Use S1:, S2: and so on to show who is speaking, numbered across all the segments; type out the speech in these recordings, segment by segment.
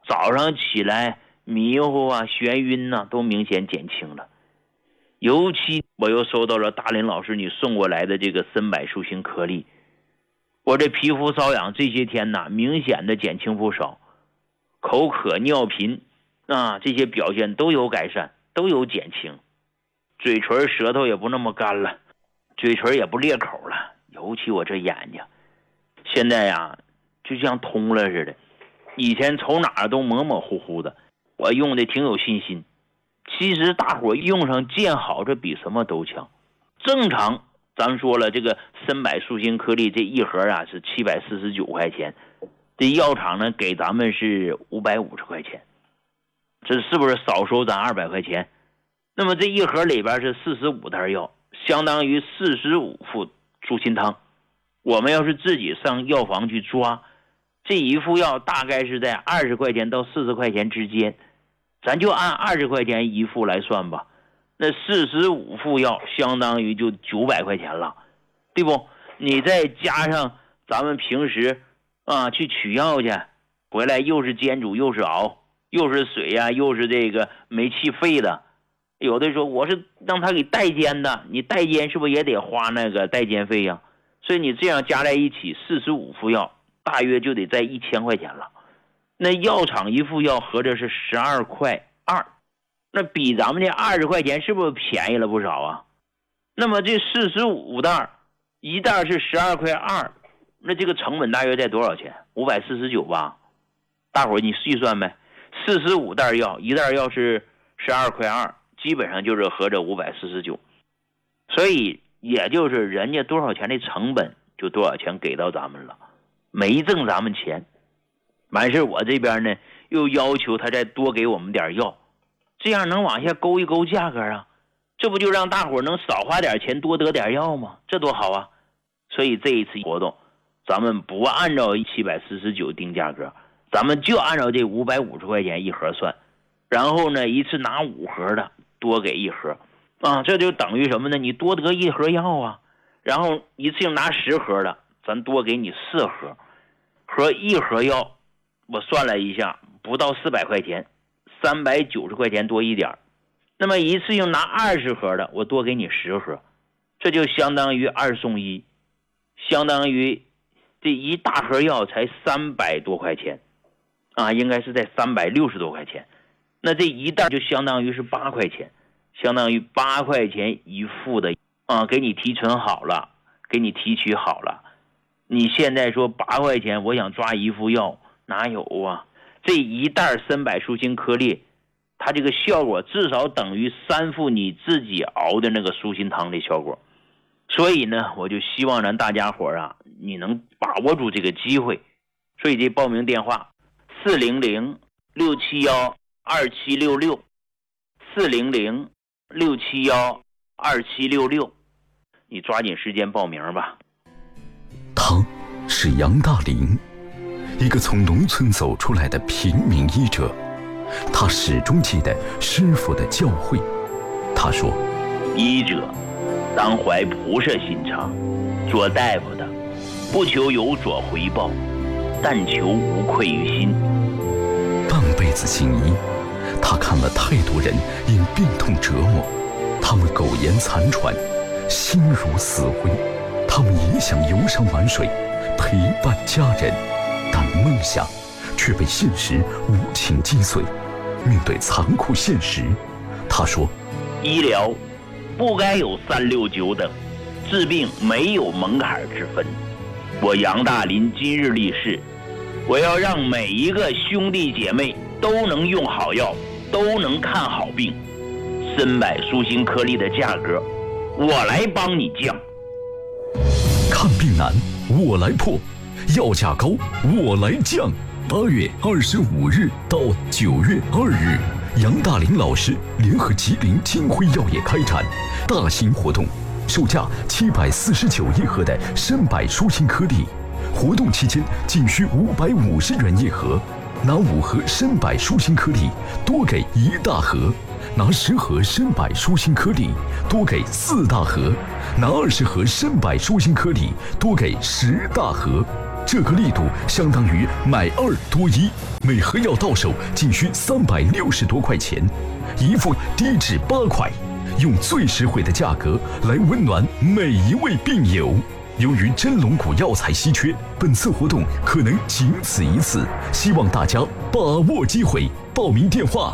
S1: 早上起来迷糊啊、眩晕啊都明显减轻了。尤其我又收到了大林老师你送过来的这个参柏舒心颗粒，我这皮肤瘙痒这些天呢明显的减轻不少，口渴尿频啊这些表现都有改善，都有减轻，嘴唇舌头也不那么干了，嘴唇也不裂口了，尤其我这眼睛现在呀就像通了似的，以前瞅哪儿都模模糊糊的，我用的挺有信心。其实大伙用上见好，这比什么都强。正常咱们说了，这个参柏舒心颗粒这一盒啊是749块钱，这药厂呢给咱们是550块钱，这是不是少收咱200块钱？那么这一盒里边是45袋药，相当于45副舒心汤。我们要是自己上药房去抓，这一副药大概是在20块钱到40块钱之间，咱就按20块钱一副来算吧，那45副药相当于就900块钱了，对不？你再加上咱们平时啊去取药去，回来又是煎煮又是熬，又是水呀，又是这个煤气费的，有的说我是让他给代煎的，你代煎是不是也得花那个代煎费呀？所以你这样加在一起45副药大约就得在1000块钱了。那药厂一副药合着是12块2，那比咱们这20块钱是不是便宜了不少啊？那么这45袋，一袋是12块2，那这个成本大约在多少钱？549吧。大伙儿你细算呗，45袋药，一袋药是12块2，基本上就是合着549。所以也就是人家多少钱的成本就多少钱给到咱们了，没挣咱们钱。完事我这边呢又要求他再多给我们点药，这样能往下勾一勾价格啊，这不就让大伙能少花点钱多得点药吗？这多好啊。所以这一次活动咱们不按照749定价格，咱们就按照这550块钱一盒算，然后呢一次拿5盒的多给一盒啊，这就等于什么呢？你多得一盒药啊，然后一次性拿10盒的咱多给你4盒，和一盒药我算了一下不到400块钱，390块钱多一点。那么一次性拿20盒的我多给你10盒，这就相当于2送1，相当于这一大盒药才300多块钱啊，应该是在360多块钱。那这一袋就相当于是8块钱，相当于8块钱一副的啊，给你提纯好了，给你提取好了。你现在说8块钱我想抓一副药哪有啊？这一袋参柏舒心颗粒它这个效果至少等于3副你自己熬的那个舒心汤的效果。所以呢我就希望咱大家伙啊你能把握住这个机会。所以这报名电话400-671-2766 400-671-2766，你抓紧时间报名吧。
S2: 他是杨大林，一个从农村走出来的平民医者，他始终记得师父的教诲。他说，
S1: 医者当怀菩萨心肠，做大夫的不求有所回报，但求无愧于心。
S2: 半辈子行医，他看了太多人因病痛折磨，他们苟延残喘，心如死灰，他们也想游山玩水，陪伴家人，但梦想却被现实无情击碎。面对残酷现实，他说，
S1: 医疗不该有369等，治病没有门槛之分。我杨大林今日立誓，我要让每一个兄弟姐妹都能用好药，都能看好病。参柏舒心颗粒的价格我来帮你降。
S2: 看病难我来破，药价高我来降。8月25日到9月2日，杨大林老师联合吉林金辉药业开展大型活动，售价749一盒的参柏舒心颗粒，活动期间仅需550元一盒，拿5盒参柏舒心颗粒多给1大盒，拿10盒参柏舒心颗粒多给4大盒，拿20盒参柏舒心颗粒多给10大盒。 这个力度相当于买2多1，每盒药到手仅需360多块钱，一副低至8块，用最实惠的价格来温暖每一位病友。由于真龙骨药材稀缺，本次活动可能仅此一次，希望大家把握机会。报名电话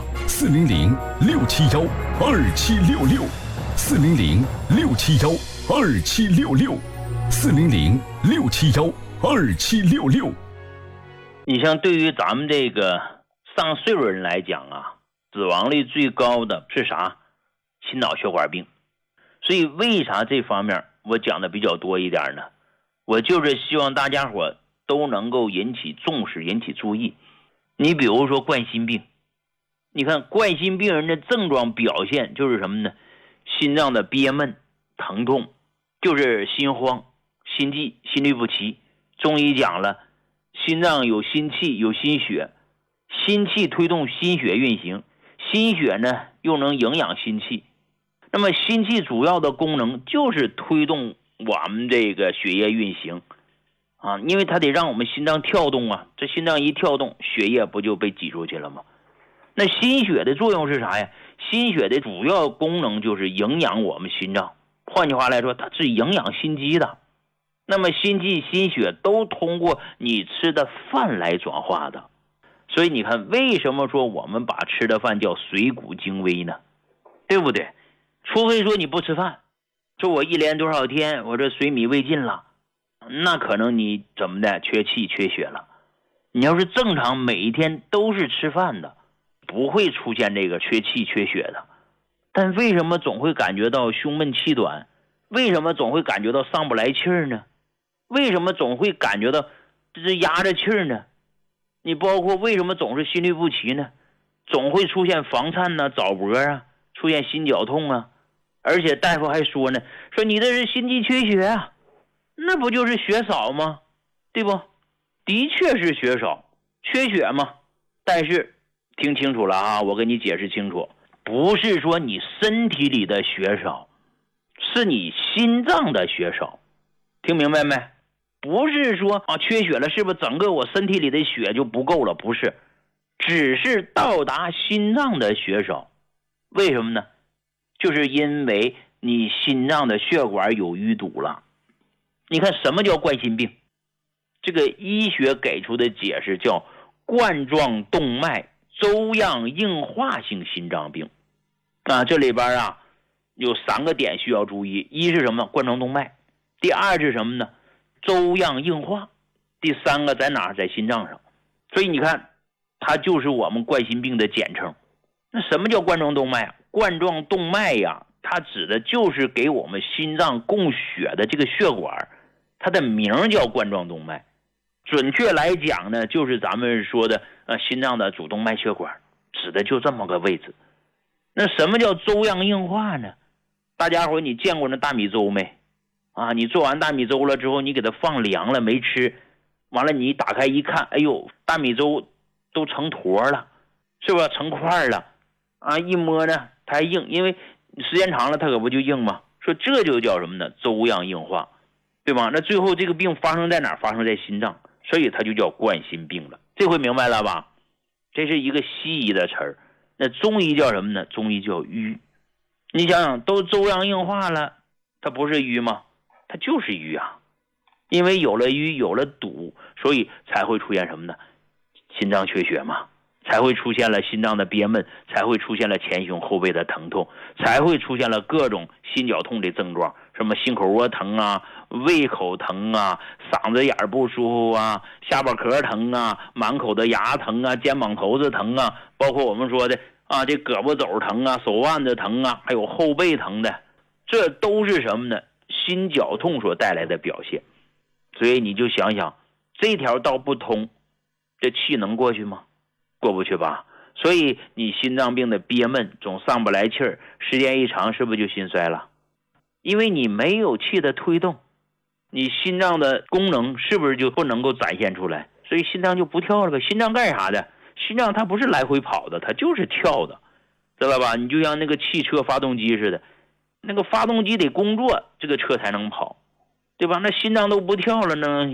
S2: ：400-671-2766，400-671-2766，400-671-2766。
S1: 你像对于咱们这个上岁数人来讲啊，死亡率最高的是啥？心脑血管病。所以为啥这方面我讲的比较多一点呢？我就是希望大家伙都能够引起重视，引起注意。你比如说冠心病，你看冠心病人的症状表现就是什么呢？心脏的憋闷、疼痛，就是心慌、心悸、心律不齐。中医讲了，心脏有心气有心血，心气推动心血运行，心血呢又能营养心气。那么心气主要的功能就是推动我们这个血液运行啊，因为它得让我们心脏跳动啊，这心脏一跳动，血液不就被挤出去了吗？那心血的作用是啥呀？心血的主要功能就是营养我们心脏，换句话来说，它是营养心肌的。那么心气心血都通过你吃的饭来转化的，所以你看为什么说我们把吃的饭叫水谷精微呢？对不对？除非说你不吃饭，说我一连多少天我这水米未进了，那可能你怎么的缺气缺血了。你要是正常每一天都是吃饭的，不会出现这个缺气缺血的。但为什么总会感觉到胸闷气短？为什么总会感觉到上不来气儿呢？为什么总会感觉到这是压着气儿呢？你包括为什么总是心律不齐呢？总会出现房颤呢、早搏啊，出现心绞痛啊。而且大夫还说呢，说你这是心肌缺血啊，那不就是血少吗？对不？的确是血少，缺血嘛。但是听清楚了啊，我跟你解释清楚，不是说你身体里的血少，是你心脏的血少。听明白没？不是说啊缺血了，是不是整个我身体里的血就不够了？不是，只是到达心脏的血少。为什么呢？就是因为你心脏的血管有淤堵了。你看什么叫冠心病？这个医学给出的解释叫冠状动脉粥样硬化性心脏病啊。这里边啊有3个点需要注意，一是什么？冠状动脉。第二是什么呢？粥样硬化。第3个在哪？在心脏上。所以你看它就是我们冠心病的简称。那什么叫冠状动脉？冠状动脉呀，它指的就是给我们心脏供血的这个血管，它的名叫冠状动脉。准确来讲呢，就是咱们说的心脏的主动脉血管，指的就这么个位置。那什么叫粥样硬化呢？大家伙你见过那大米粥没？啊，你做完大米粥了之后，你给它放凉了没吃，完了你打开一看，哎呦，大米粥都成坨了，是不是成块了？啊，一摸呢它还硬，因为时间长了它可不就硬吗？说这就叫什么呢？粥样硬化，对吧？那最后这个病发生在哪儿？发生在心脏，所以它就叫冠心病了。这回明白了吧？这是一个西医的词儿，那中医叫什么呢？中医叫瘀。你想想，都粥样硬化了，它不是瘀吗？它就是瘀啊，因为有了瘀，有了堵，所以才会出现什么呢？心脏缺血嘛，才会出现了心脏的憋闷，才会出现了前胸后背的疼痛，才会出现了各种心绞痛的症状，什么心口窝疼啊、胃口疼啊、嗓子眼不舒服啊、下巴壳疼啊、满口的牙疼啊、肩膀头子疼啊，包括我们说的啊，这胳膊肘疼啊、手腕子疼啊，还有后背疼的，这都是什么呢？心绞痛所带来的表现。所以你就想想，这条道不通，这气能过去吗？过不去吧。所以你心脏病的憋闷总上不来气儿，时间一长是不是就心衰了？因为你没有气的推动，你心脏的功能是不是就不能够展现出来？所以心脏就不跳了呗。心脏干啥的？心脏它不是来回跑的，它就是跳的，知道吧？你就像那个汽车发动机似的，那个发动机得工作，这个车才能跑，对吧？那心脏都不跳了，那能行吗？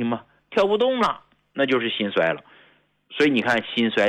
S1: 跳不动了，那就是心衰了。所以你看心衰